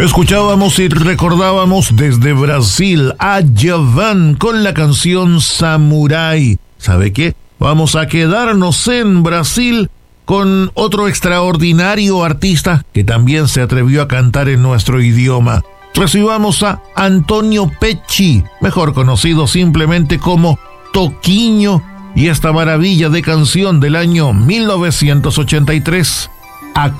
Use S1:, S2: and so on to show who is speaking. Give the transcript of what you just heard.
S1: Escuchábamos y recordábamos desde Brasil a Djavan con la canción Samurai. ¿Sabe qué? Vamos a quedarnos en Brasil con otro extraordinario artista que también se atrevió a cantar en nuestro idioma. Recibamos a Antonio Pecci, mejor conocido simplemente como Toquinho, y esta maravilla de canción del año 1983.